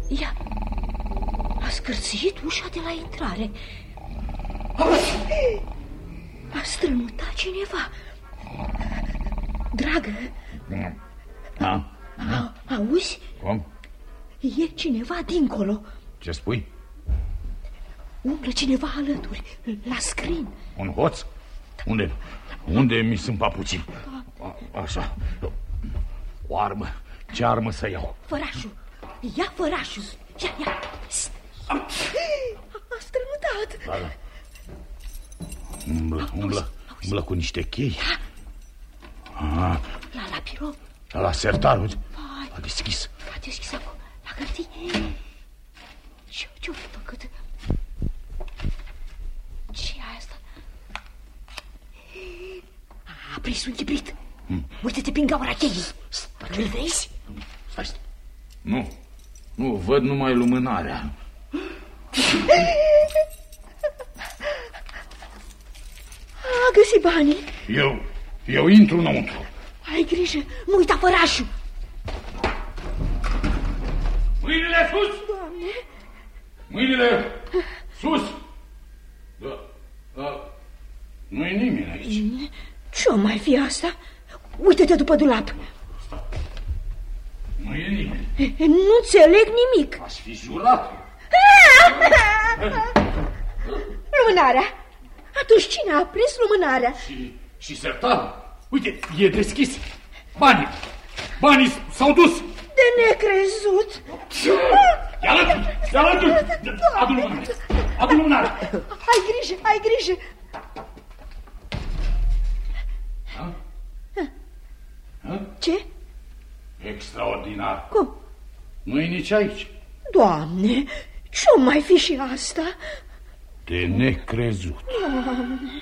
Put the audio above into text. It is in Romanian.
Ia, a scârțit ușa de la intrare. A strănutat cineva. Dragă, auzi? Cum? E cineva dincolo. Ce spui? Umblă cineva alături, la scrin. Un hoț? Unde mi sunt papucii? Așa. O armă. Ce armă să iau? Fărașul. Ia fărașul. Ia. A strănutat. Da. Umblă cu niște chei. La birou. La sertar, uite. A deschis. A deschis acum, la hârtie. Ce-o făcut? Ce-i asta? A prins un chibrit. Uite-te prin gaura cheii. Îl vezi? Stai. Nu, văd numai lumânarea. A găsit banii. Eu intru înăuntru. Ai grijă, nu uita fărașul. Mâinile sus! Doamne! Mâinile sus! Da. Nu-i nimeni aici. Ce-o mai fi asta? Uite-te după dulap. Nu e nimeni. Nu înțeleg nimic. Aș fi jurat. Lumânarea. Atunci cine a prins lumânarea? Și sertarul. Uite, e deschis. Banii s-au dus. De necrezut. Ia alături. Adu lumânarea. Ai grijă. Ce? Extraordinar. Cum? Nu-i nici aici. Doamne, ce-o mai fi și asta? De necrezut. Doamne.